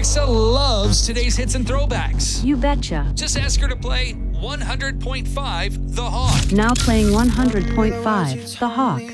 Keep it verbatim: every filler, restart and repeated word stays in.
Alexa loves today's hits and throwbacks. You betcha. Just ask her to play one hundred point five The Hawk. Now playing one hundred point five, The Hawk.